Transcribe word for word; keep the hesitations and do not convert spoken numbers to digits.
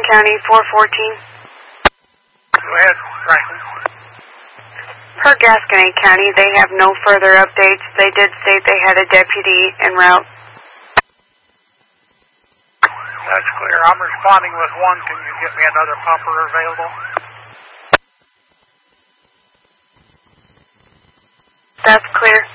County, four fourteen. Go ahead, Franklin. Per Gasconade County, they have no further updates. They did state they had a deputy en route. That's clear. I'm responding with one. Can you get me another pumper available? That's clear.